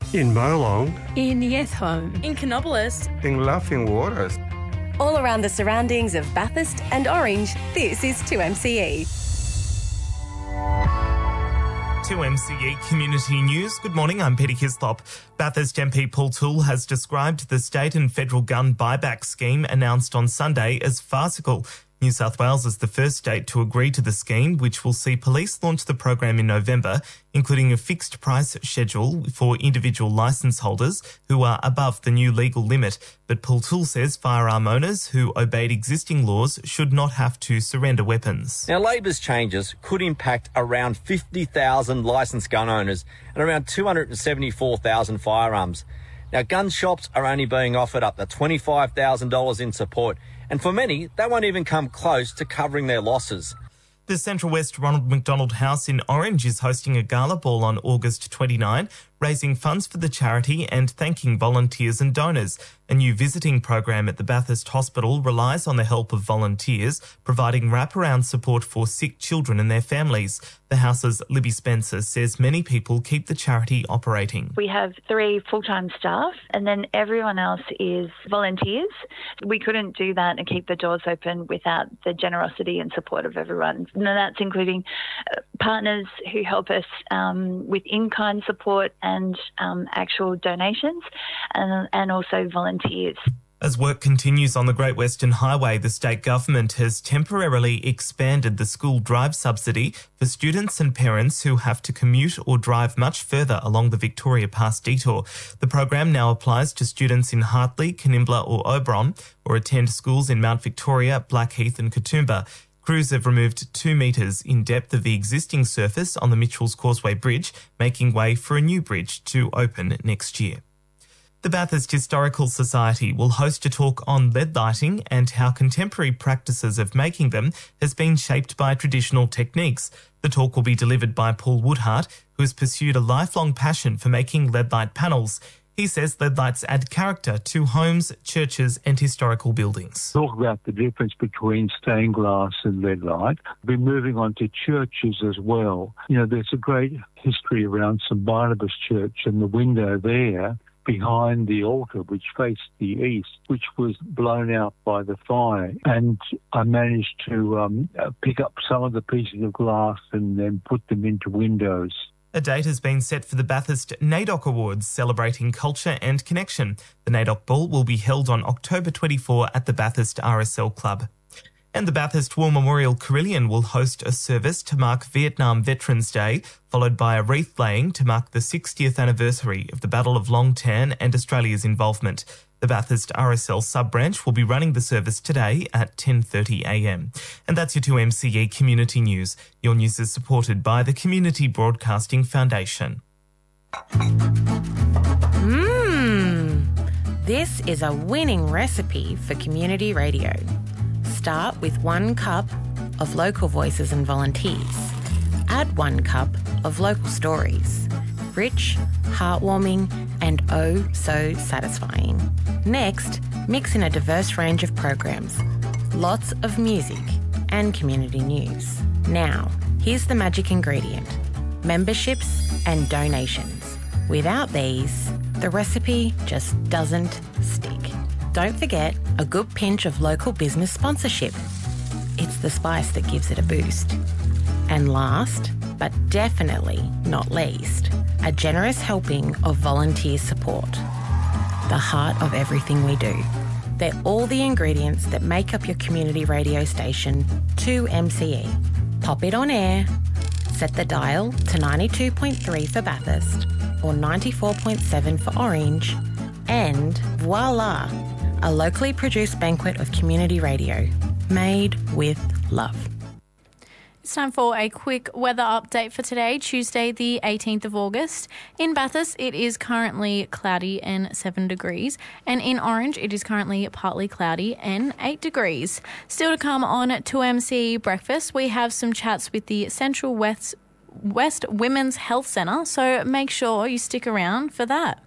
In Molong, in Yethome, in Canobolas, in Laughing Waters. All around the surroundings of Bathurst and Orange, this is 2MCE. 2MCE Community News. Good morning, I'm Peter Hislop. Bathurst MP Paul Toole has described the state and federal gun buyback scheme announced on Sunday as farcical. New South Wales is the first state to agree to the scheme, which will see police launch the program in November, including a fixed price schedule for individual licence holders who are above the new legal limit. But Paul Toole says firearm owners who obeyed existing laws should not have to surrender weapons. Now, Labor's changes could impact around 50,000 licensed gun owners and around 274,000 firearms. Now, gun shops are only being offered up to $25,000 in support, and for many, that won't even come close to covering their losses. The Central West Ronald McDonald House in Orange is hosting a gala ball on August 29, raising funds for the charity and thanking volunteers and donors. A new visiting program at the Bathurst Hospital relies on the help of volunteers, providing wraparound support for sick children and their families. The House's Libby Spencer says many people keep the charity operating. We have 3 full-time staff and then everyone else is volunteers. We couldn't do that and keep the doors open without the generosity and support of everyone. And that's including partners who help us with in-kind support and actual donations and also volunteers. As work continues on the Great Western Highway, the state government has temporarily expanded the school drive subsidy for students and parents who have to commute or drive much further along the Victoria Pass detour. The program now applies to students in Hartley, Canimbla or Oberon, or attend schools in Mount Victoria, Blackheath and Katoomba. Crews have removed 2 metres in depth of the existing surface on the Mitchells Causeway Bridge, making way for a new bridge to open next year. The Bathurst Historical Society will host a talk on lead lighting and how contemporary practices of making them has been shaped by traditional techniques. The talk will be delivered by Paul Woodhart, who has pursued a lifelong passion for making lead light panels. He says lead lights add character to homes, churches and historical buildings. Talk about the difference between stained glass and lead light. We're moving on to churches as well. You know, there's a great history around St Barnabas Church and the window there behind the altar, which faced the east, which was blown out by the fire. And I managed to pick up some of the pieces of glass and then put them into windows. A date has been set for the Bathurst NAIDOC Awards, celebrating culture and connection. The NAIDOC Ball will be held on October 24 at the Bathurst RSL Club. And the Bathurst War Memorial Carillon will host a service to mark Vietnam Veterans Day, followed by a wreath laying to mark the 60th anniversary of the Battle of Long Tan and Australia's involvement. The Bathurst RSL sub-branch will be running the service today at 10:30am. And that's your 2MCE Community News. Your news is supported by the Community Broadcasting Foundation. This is a winning recipe for community radio. Start with 1 cup of local voices and volunteers. Add 1 cup of local stories. Rich, heartwarming, and oh so satisfying. Next, mix in a diverse range of programs, lots of music, and community news. Now, here's the magic ingredient: memberships and donations. Without these, the recipe just doesn't stick. Don't forget a good pinch of local business sponsorship. It's the spice that gives it a boost. And last, but definitely not least, a generous helping of volunteer support. The heart of everything we do. They're all the ingredients that make up your community radio station, 2MCE. Pop it on air, set the dial to 92.3 for Bathurst or 94.7 for Orange, and voila, a locally produced banquet of community radio, made with love. It's time for a quick weather update for today, Tuesday the 18th of August. In Bathurst, it is currently cloudy and 7 degrees. And in Orange, it is currently partly cloudy and 8 degrees. Still to come on 2MC Breakfast, we have some chats with the Central West Women's Health Centre, so make sure you stick around for that.